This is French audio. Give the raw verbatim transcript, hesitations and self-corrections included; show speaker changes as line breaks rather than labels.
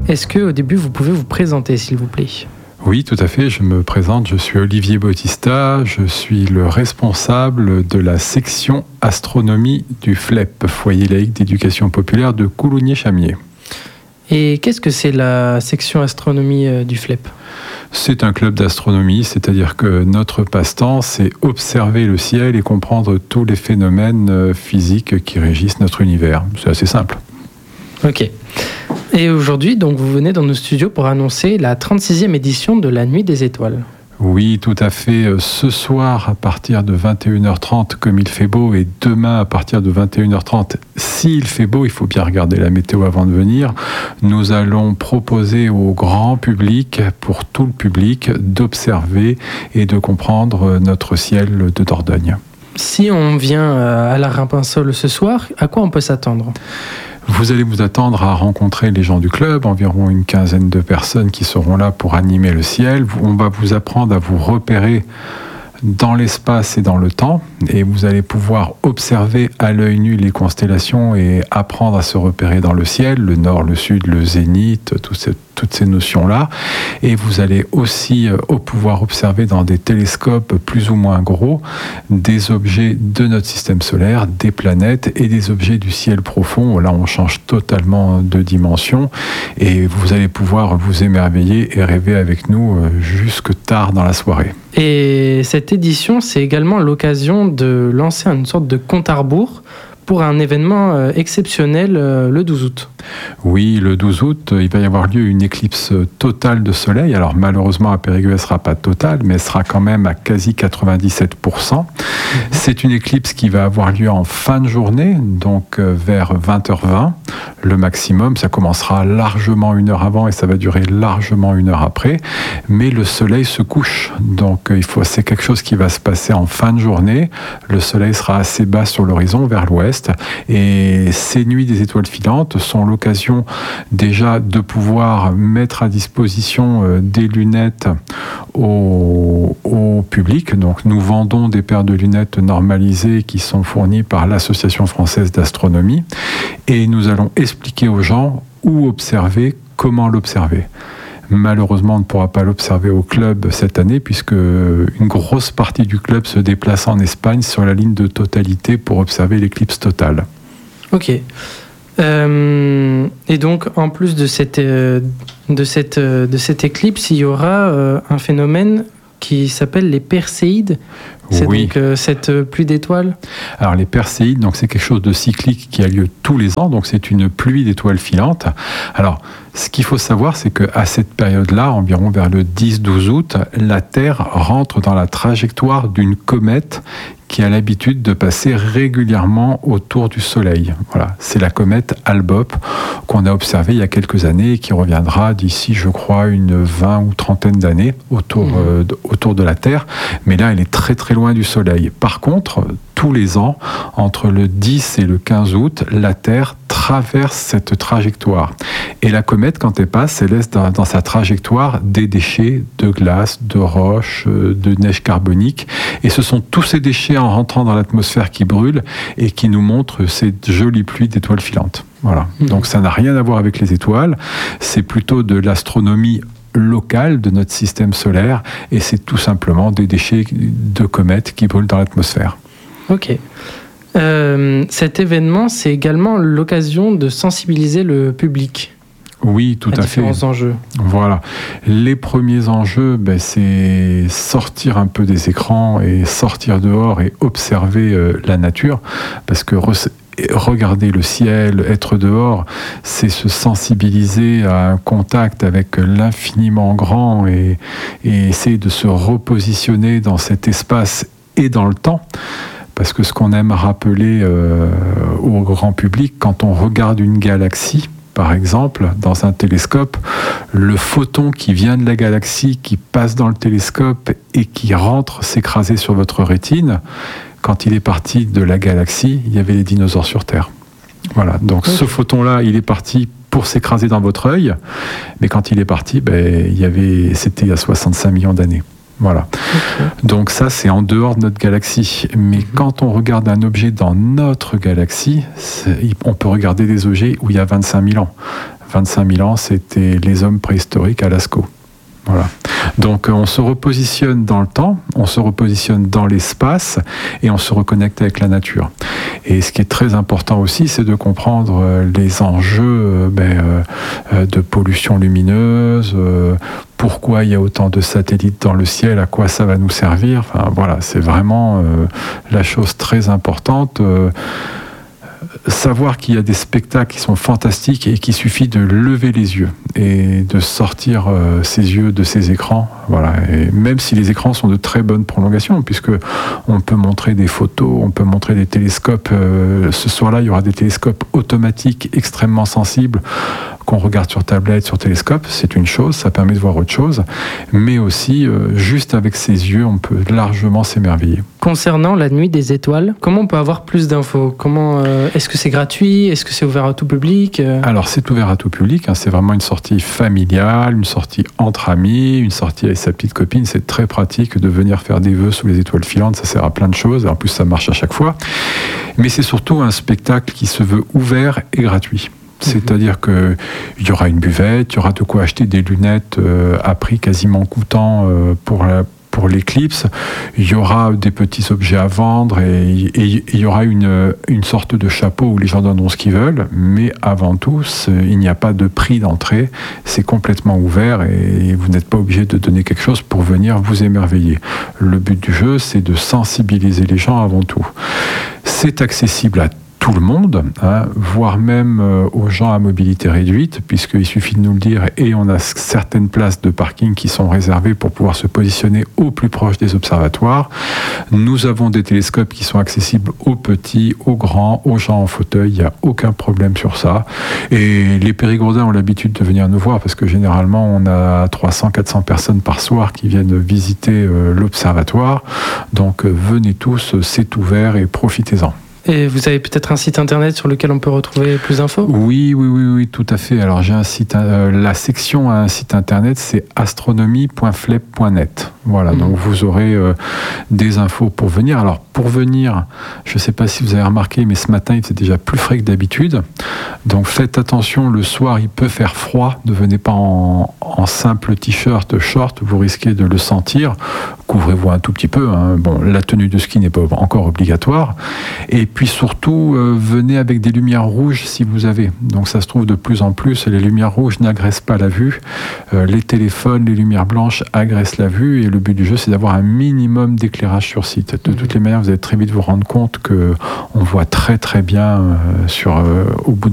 Est-ce qu'au début, vous pouvez vous présenter, s'il vous plaît ?
Oui, tout à fait. Je me présente. Je suis Olivier Bautista. Je suis le responsable de la section astronomie du F L E P, Foyer laïque d'éducation populaire de Coulommiers-Chamiers.
Et qu'est-ce que c'est la section astronomie euh, du F L E P ?
C'est un club d'astronomie, c'est-à-dire que notre passe-temps, c'est observer le ciel et comprendre tous les phénomènes physiques qui régissent notre univers. C'est assez simple.
Ok. Et aujourd'hui, donc, vous venez dans nos studios pour annoncer la trente-sixième édition de la Nuit des Étoiles.
Oui, tout à fait. Ce soir, à partir de vingt et une heures trente, comme il fait beau, et demain, à partir de vingt et une heures trente, s'il fait beau, il faut bien regarder la météo avant de venir, nous allons proposer au grand public, pour tout le public, d'observer et de comprendre notre ciel de Dordogne.
Si on vient à la Rampensol ce soir, à quoi on peut s'attendre ?
Vous allez vous attendre à rencontrer les gens du club, environ une quinzaine de personnes qui seront là pour animer le ciel. On va vous apprendre à vous repérer dans l'espace et dans le temps, et vous allez pouvoir observer à l'œil nu les constellations et apprendre à se repérer dans le ciel, le nord, le sud, le zénith, tout ces, toutes ces notions-là. Et vous allez aussi euh, pouvoir observer dans des télescopes plus ou moins gros des objets de notre système solaire, des planètes et des objets du ciel profond. Là, on change totalement de dimension et vous allez pouvoir vous émerveiller et rêver avec nous euh, jusque tard dans la soirée.
Et cette édition, c'est également l'occasion de lancer une sorte de compte à rebours pour un événement exceptionnel le douze août. Oui, le douze août, il va y avoir lieu une éclipse totale de soleil. Alors malheureusement, à Périgueux, elle ne sera pas totale, mais elle sera quand même à quasi quatre-vingt-dix-sept pour cent. Mmh. C'est une éclipse qui va avoir lieu en fin de journée, donc vers vingt heures vingt, le maximum. Ça commencera largement une heure avant et ça va durer largement une heure après. Mais le soleil se couche, donc il faut, c'est quelque chose qui va se passer en fin de journée. Le soleil sera assez bas sur l'horizon, vers l'ouest. Et ces nuits des étoiles filantes sont l'occasion déjà de pouvoir mettre à disposition des lunettes au, au public. Donc nous vendons des paires de lunettes normalisées qui sont fournies par l'Association française d'astronomie et nous allons expliquer aux gens où observer, comment l'observer. Malheureusement, on ne pourra pas l'observer au club cette année puisque une grosse partie du club se déplace en Espagne sur la ligne de totalité pour observer l'éclipse totale. Ok. Euh, et donc, en plus de cette, euh, de, cette, euh, de cette éclipse, il y aura euh, un phénomène qui s'appelle les Perséides. C'est oui. donc euh, cette euh, pluie d'étoiles. Alors les Perséides, donc c'est quelque chose de cyclique qui a lieu tous les ans, donc c'est une pluie d'étoiles filantes. Alors ce qu'il faut savoir, c'est qu'à cette période-là, environ vers le dix douze août, la Terre rentre dans la trajectoire d'une comète qui a l'habitude de passer régulièrement autour du Soleil. Voilà, c'est la comète Hale-Bopp qu'on a observée il y a quelques années et qui reviendra d'ici, je crois, une vingt ou trentaine d'années autour, mmh. euh, de, autour de la Terre. Mais là, elle est très très loin du Soleil. Par contre, tous les ans, entre le dix et le quinze août, la Terre traverse cette trajectoire. Et la comète, quand elle passe, elle laisse dans, dans sa trajectoire des déchets de glace, de roches, de neige carbonique. Et ce sont tous ces déchets en rentrant dans l'atmosphère qui brûlent et qui nous montrent cette jolie pluie d'étoiles filantes. Voilà. Mmh. Donc ça n'a rien à voir avec les étoiles. C'est plutôt de l'astronomie locale de notre système solaire et c'est tout simplement des déchets de comètes qui brûlent dans l'atmosphère. Ok. Euh, cet événement, c'est également l'occasion de sensibiliser le public. Oui, tout à, à fait. Différents enjeux. Voilà. Les premiers enjeux, ben, c'est sortir un peu des écrans et sortir dehors et observer euh, la nature, parce que re- regarder le ciel, être dehors, c'est se sensibiliser à un contact avec l'infiniment grand et, et essayer de se repositionner dans cet espace et dans le temps. Parce que ce qu'on aime rappeler euh, au grand public, quand on regarde une galaxie, par exemple, dans un télescope, le photon qui vient de la galaxie, qui passe dans le télescope et qui rentre s'écraser sur votre rétine, quand il est parti de la galaxie, il y avait les dinosaures sur Terre. Voilà, donc oui. Ce photon-là, il est parti pour s'écraser dans votre œil, mais quand il est parti, ben, il y avait, c'était il y a soixante-cinq millions d'années.
Voilà. Okay. Donc ça, c'est en dehors de notre galaxie. Mais mmh. quand on regarde un objet dans notre galaxie, on peut regarder des objets où il y a vingt-cinq mille ans. vingt-cinq mille ans, c'était les hommes préhistoriques à Lascaux. Voilà. Donc on se repositionne dans le temps, on se repositionne dans l'espace et on se reconnecte avec la nature. Et ce qui est très important aussi, c'est de comprendre les enjeux ben, euh, de pollution lumineuse, euh, pourquoi il y a autant de satellites dans le ciel, à quoi ça va nous servir. Enfin, voilà, c'est vraiment euh, la chose très importante. Euh, savoir qu'il y a des spectacles qui sont fantastiques et qu'il suffit de lever les yeux et de sortir euh, ses yeux de ces écrans. Voilà. Et même si les écrans sont de très bonnes prolongations, puisque on peut montrer des photos, on peut montrer des télescopes. Euh, ce soir-là, il y aura des télescopes automatiques extrêmement sensibles qu'on regarde sur tablette, sur télescope. C'est une chose, ça permet de voir autre chose. Mais aussi, euh, juste avec ses yeux, on peut largement s'émerveiller.
Concernant la nuit des étoiles, comment on peut avoir plus d'infos ? Comment, euh, est-ce que c'est gratuit ? Est-ce que c'est ouvert à tout public ?
Alors, c'est ouvert à tout public. Hein, c'est vraiment une sortie familiale, une sortie entre amis, une sortie avec sa petite copine. C'est très pratique de venir faire des vœux sous les étoiles filantes. Ça sert à plein de choses. En plus, ça marche à chaque fois. Mais c'est surtout un spectacle qui se veut ouvert et gratuit. C'est-à-dire qu'il y aura une buvette, il y aura de quoi acheter des lunettes euh, à prix quasiment coûtant euh, pour la pour l'éclipse, il y aura des petits objets à vendre et, et il y aura une, une sorte de chapeau où les gens donneront ce qu'ils veulent, mais avant tout, il n'y a pas de prix d'entrée, c'est complètement ouvert et vous n'êtes pas obligé de donner quelque chose pour venir vous émerveiller. Le but du jeu, c'est de sensibiliser les gens avant tout. C'est accessible à tout le monde, hein, voire même euh, aux gens à mobilité réduite, puisqu'il suffit de nous le dire, et on a certaines places de parking qui sont réservées pour pouvoir se positionner au plus proche des observatoires. Nous avons des télescopes qui sont accessibles aux petits, aux grands, aux gens en fauteuil, il n'y a aucun problème sur ça. Et les périgourdins ont l'habitude de venir nous voir, parce que généralement on a trois cents à quatre cents personnes par soir qui viennent visiter euh, l'observatoire. Donc euh, venez tous, c'est ouvert et profitez-en.
Et vous avez peut-être un site internet sur lequel on peut retrouver plus d'infos ?
Oui, oui, oui, oui, tout à fait. Alors j'ai un site, euh, la section a un site internet, c'est astronomie point flep point net. Voilà, mmh. donc vous aurez euh, des infos pour venir. Alors pour venir, je ne sais pas si vous avez remarqué, mais ce matin il était déjà plus frais que d'habitude. Donc faites attention, le soir il peut faire froid. Ne venez pas en, en simple t-shirt, short, vous risquez de le sentir. Couvrez-vous un tout petit peu. Hein. Bon, la tenue de ski n'est pas encore obligatoire. Et puis surtout, euh, venez avec des lumières rouges si vous avez. Donc ça se trouve de plus en plus, les lumières rouges n'agressent pas la vue. Euh, les téléphones, les lumières blanches agressent la vue. Et le but du jeu, c'est d'avoir un minimum d'éclairage sur site. De toutes les manières, vous allez très vite vous rendre compte qu'on voit très très bien euh, sur, euh, au bout de